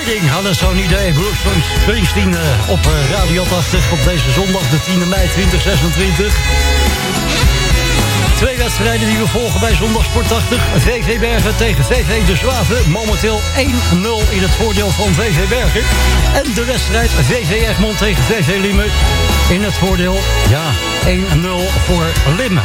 Waiting hadden zo'n idee. Bruce Springsteen op Radio 80 op deze zondag, de 10e mei 2026. Twee wedstrijden die we volgen bij Zondagsport 80. VV Bergen tegen VV De Zwaven. Momenteel 1-0 in het voordeel van VV Bergen. En de wedstrijd VV Egmond tegen VV Limmen. In het voordeel, 1-0 voor Limmen.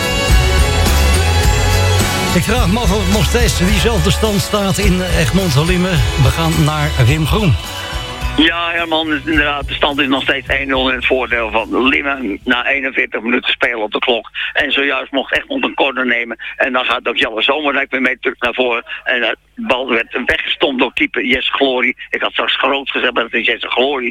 Ik vraag me af of het nog steeds diezelfde stand staat in Egmond en Limmen. We gaan naar Wim Groen. Ja, Herman, inderdaad, de stand is nog steeds 1-0 in het voordeel van Limmen na 41 minuten spelen op de klok. En zojuist mocht Egmond een corner nemen. En dan gaat ook Jelle Zomerijk weer mee terug naar voren. En de bal werd weggestompt door keeper Jesse Glory. Ik had straks groot gezegd, maar het is Jesse Glory.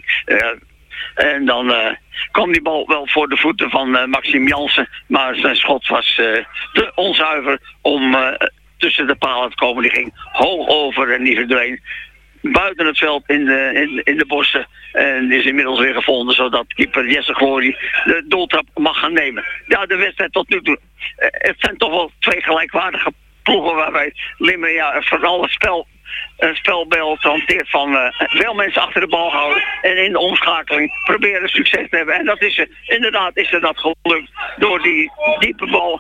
En dan kwam die bal wel voor de voeten van Maxime Jansen. Maar zijn schot was te onzuiver om tussen de palen te komen. Die ging hoog over en die verdween buiten het veld in de bossen. En is inmiddels weer gevonden, zodat keeper Jesse Glory de doeltrap mag gaan nemen. Ja, de wedstrijd tot nu toe. Het zijn toch wel twee gelijkwaardige ploegen waarbij Limmen vooral het spelbeeld hanteert van veel mensen achter de bal houden en in de omschakeling proberen succes te hebben. En dat is inderdaad is er dat gelukt door die diepe bal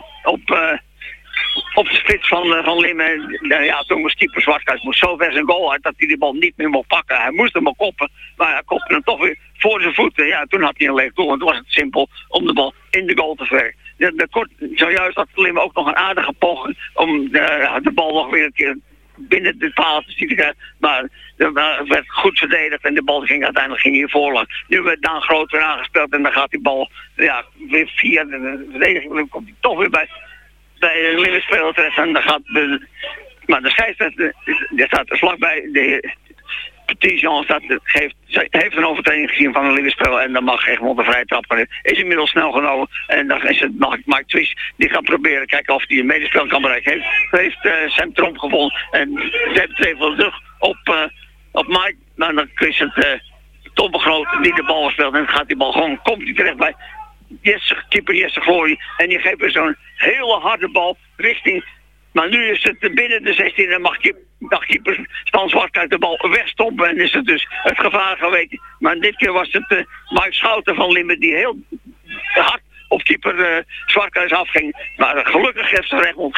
op de spits van Limmen. Toen moest keeper Zwartkruis zo ver zijn goal uit dat hij de bal niet meer mocht pakken. Hij moest hem al koppen, maar hij kopte hem toch weer voor zijn voeten. Ja, toen had hij een leeg doel en toen was het simpel om de bal in de goal te verwerken. Zojuist had Limmen ook nog een aardige poging om de bal nog weer een keer binnen de paal te zien. Maar het werd goed verdedigd en de bal ging uiteindelijk hier voorlang. Nu werd Daan Groot weer aangespeeld en dan gaat die bal weer via de verdediging. Dan komt hij toch weer bij de Limmen-speler terecht en dan gaat maar de scheidsrechter staat er vlakbij. De Petit Jean heeft een overtreding gezien van een Limmen-speler en dan mag Egmond een vrije trap gaan. Is inmiddels snel genomen en dan is het nog Mike Twiss die gaat proberen kijken of hij een medespel kan bereiken. Heeft Sam Tromp gevonden en zet even terug op Mike. Maar dan is het Tom Begroot die de bal speelt en dan gaat die bal gewoon, komt hij terecht bij keeper Jesse Glory en die geeft weer zo'n hele harde bal richting. Maar nu is het binnen de 16 en mag keeper Stan Zwartkruis de bal wegstoppen en is het dus het gevaar geweken. Maar dit keer was het Mike Schouten van Limmen die heel hard op keeper Zwartkruis afging. Maar gelukkig heeft ze Egmond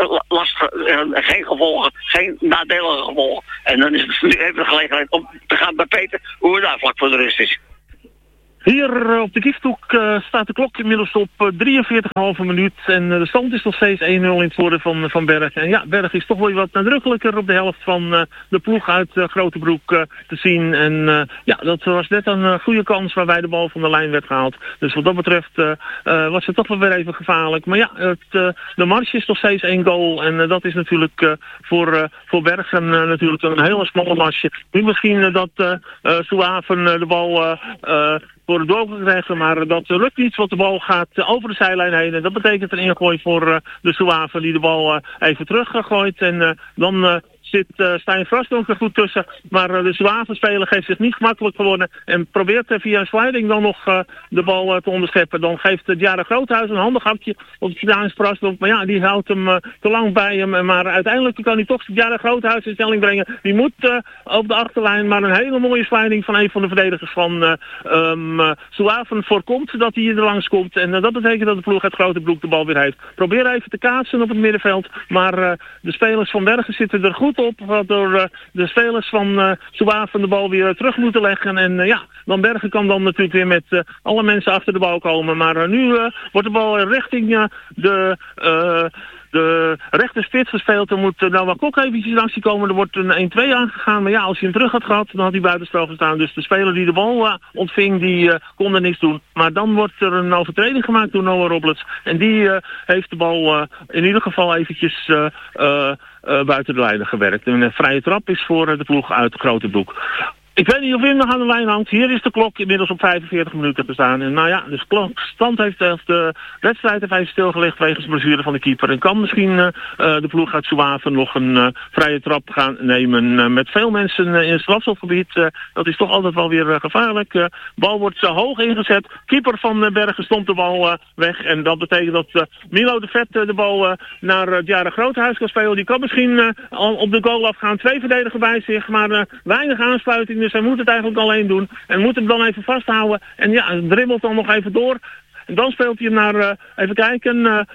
geen gevolgen, geen nadelige gevolgen. En dan is het nu even de gelegenheid om te gaan bij Peter hoe het daar vlak voor de rust is. Hier op de Gifthoek staat de klok inmiddels op 43,5 minuut. En de stand is nog steeds 1-0 in het voordeel van Berg. En ja, Berg is toch wel wat nadrukkelijker op de helft van de ploeg uit Grotebroek te zien. En dat was net een goede kans waarbij de bal van de lijn werd gehaald. Dus wat dat betreft was het toch wel weer even gevaarlijk. Maar ja, de marge is nog steeds 1 goal. En dat is natuurlijk voor Berg natuurlijk een hele smalle marge. Nu misschien dat Zouaven de bal voor de doel krijgen, maar dat lukt niet, want de bal gaat over de zijlijn heen. En dat betekent een ingooi voor de Zouaven die de bal even teruggooit. En dan zit Stijn Vrast ook er goed tussen. Maar de Zouaven-speler geeft zich niet gemakkelijk geworden en probeert via een sliding dan nog de bal te onderscheppen. Dan geeft Djara Groothuis een handig hapje op Stijn Vrast. Maar ja, die houdt hem te lang bij hem. Maar uiteindelijk kan hij toch Djara Groothuis in stelling brengen. Die moet op de achterlijn, maar een hele mooie sliding van een van de verdedigers van Zouaven voorkomt dat hij hier er langs komt. En dat betekent dat de ploeg uit Grotebroek de bal weer heeft. Probeer even te kaatsen op het middenveld. Maar de spelers van Bergen zitten er goed op. Waardoor de spelers van Zouaven de bal weer terug moeten leggen. En dan Bergen kan dan natuurlijk weer met alle mensen achter de bal komen. Maar nu wordt de bal richting de rechter spits gespeeld. Dan moet Noah Kok eventjes langs komen. Er wordt een 1-2 aangegaan. Maar ja, als hij hem terug had gehad, dan had hij buitenspel gestaan. Dus de speler die de bal ontving, die kon er niks doen. Maar dan wordt er een overtreding gemaakt door Noah Robles. En die heeft de bal in ieder geval eventjes buiten de lijnen gewerkt. Een vrije trap is voor de ploeg uit Grotebroek. Ik weet niet of Wim nog aan de lijn hangt. Hier is de klok inmiddels op 45 minuten te staan. En nou ja, de stand heeft de wedstrijd even stilgelegd wegens blessure van de keeper. En kan misschien de ploeg uit Zouave nog een vrije trap gaan nemen met veel mensen in het strafschopgebied. Dat is toch altijd wel weer gevaarlijk. Bal wordt hoog ingezet. Keeper van Bergen stond de bal weg. En dat betekent dat Milo de Vet de bal naar het Jaren Groothuis kan spelen. Die kan misschien al op de goal afgaan. 2 verdedigers bij zich, maar weinig aansluiting. Dus hij moet het eigenlijk alleen doen. En moet hem dan even vasthouden. En ja, dribbelt dan nog even door. En dan speelt hij hem naar, even kijken.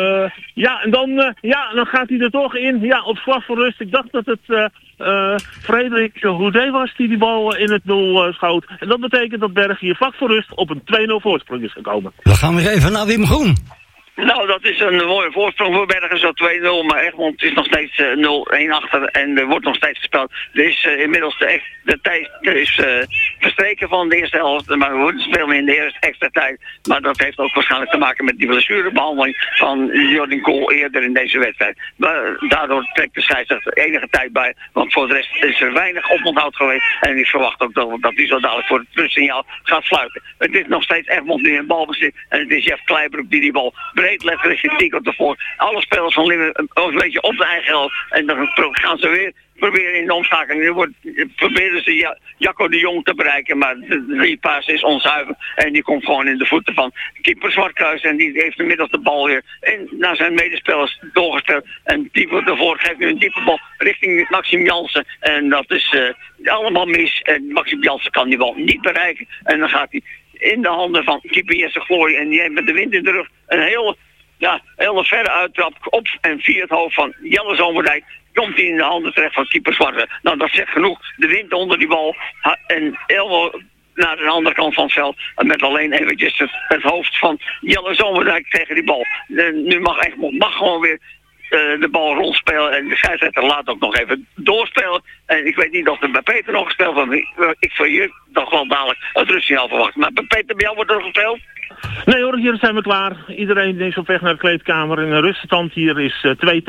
En dan gaat hij er toch in. Ja, op slag voor rust. Ik dacht dat het Frederik Houdé was die bal in het doel schoot. En dat betekent dat Berg hier vlak voor rust op een 2-0 voorsprong is gekomen. We gaan weer even naar Wim Groen. Nou, dat is een mooie voorsprong voor Bergen, zo 2-0. Maar Egmond is nog steeds 0-1 achter en er wordt nog steeds gespeeld. Er is inmiddels de tijd is verstreken van de eerste helft. Maar we spelen in de eerste extra tijd. Maar dat heeft ook waarschijnlijk te maken met die blessurebehandeling van Jordan Kool eerder in deze wedstrijd. Maar daardoor trekt de scheidsrechter enige tijd bij. Want voor de rest is er weinig oponthoud geweest. En ik verwacht ook dat hij zo dadelijk voor het rustsignaal gaat fluiten. Het is nog steeds Egmond die een bal bezit. En het is Jeff Kleibroek die bal breed legt richting Tico ervoor. Alle spelers van Limmen een beetje op de eigen helft. En dan gaan ze weer proberen in de omschakeling. Nu proberen ze Jacco de Jong te bereiken. Maar de repass is onzuiver. En die komt gewoon in de voeten van keeper Zwartkruis. En die heeft inmiddels de bal weer naar zijn medespelers doorgesteld. En Tico ervoor geeft nu een diepe bal richting Maxime Jansen. En dat is allemaal mis. En Maxime Jansen kan die bal niet bereiken. En dan gaat hij in de handen van keeper Jesse Glooi. En die heeft met de wind in de rug een hele verre uittrap op en via het hoofd van Jelle Zomerdijk komt hij in de handen terecht van keeper Zwarte. Nou, dat zegt genoeg. De wind onder die bal en Elmo naar de andere kant van het veld. Met alleen eventjes het hoofd van Jelle Zomerdijk tegen die bal. Nu mag Egmond gewoon weer de bal rondspelen. En de scheidsrechter laat ook nog even doorspelen. En ik weet niet of er bij Peter nog gespeeld wordt. Ik voor je toch wel dadelijk het rustsignaal verwacht. Maar bij Peter, bij jou wordt er gespeeld? Nee hoor, hier zijn we klaar. Iedereen is op weg naar de kleedkamer. En de ruststand hier is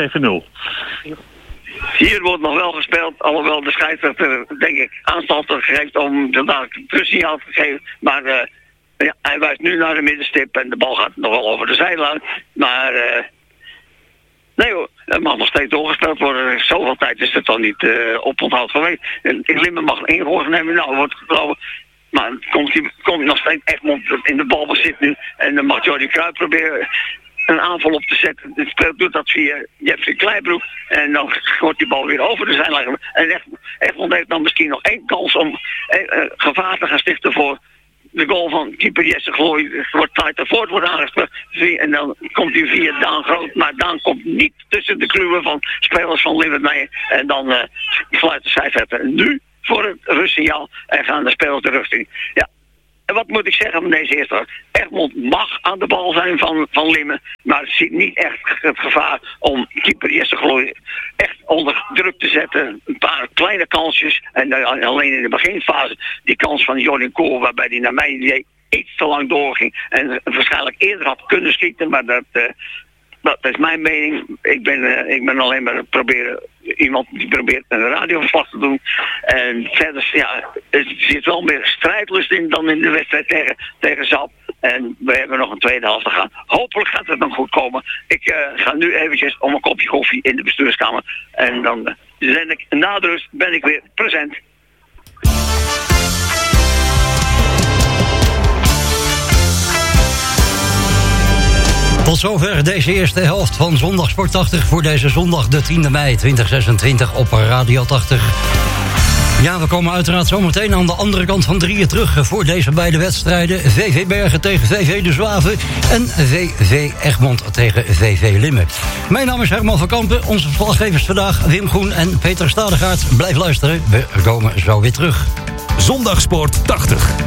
2-0. Hier wordt nog wel gespeeld, alhoewel de scheidsrechter, denk ik, aanstalten geeft om dadelijk het rustsignaal te geven. Maar hij wijst nu naar de middenstip en de bal gaat nog wel over de zijlijn. Maar nee hoor, het mag nog steeds doorgespeeld worden. Zoveel tijd is het dan niet oponthoud geweest. En in Limmen mag 1 goal nemen. Nou, wordt geloof. Maar komt nog steeds Egmond in de balbezit nu. En dan mag Jordi Cruijff proberen een aanval op te zetten. De speler doet dat via Jeffrey Kleibroek. En dan wordt die bal weer over de zijlijn. En Egmond heeft dan misschien nog 1 kans om gevaar te gaan stichten voor de goal van keeper Jesse Glooi. Wordt tijd ervoor wordt aangespeeld. En dan komt hij via Daan Groot. Maar Daan komt niet tussen de kluwen van spelers van Liverpool. En dan fluit de scheidsrechter nu voor het rustsignaal en gaan de spelers de rust in. Ja. En wat moet ik zeggen van deze eerste helft? Egmond mag aan de bal zijn van Limmen, maar het ziet niet echt het gevaar om keeper Jesse Glooi echt onder druk te zetten. Een paar kleine kansjes en alleen in de beginfase die kans van Jordan Kool, waarbij die naar mijn idee iets te lang doorging en waarschijnlijk eerder had kunnen schieten, maar dat is mijn mening. Ik ben alleen maar iemand die probeert een radioverslag te doen. En verder, er zit wel meer strijdlust in dan in de wedstrijd tegen Zap. En we hebben nog een tweede helft te gaan. Hopelijk gaat het nog goed komen. Ik ga nu eventjes om een kopje koffie in de bestuurskamer. En dan na de rust ben ik weer present. Tot zover deze eerste helft van Zondag Sport 80 voor deze zondag de 10e mei 2026 op Radio 80. Ja, we komen uiteraard zometeen aan de andere kant van drieën terug voor deze beide wedstrijden. VV Bergen tegen VV De Zouave en VV Egmond tegen VV Limmen. Mijn naam is Herman van Kampen, onze verslaggevers vandaag Wim Groen en Peter Stadegaard. Blijf luisteren, we komen zo weer terug. Zondag Sport 80.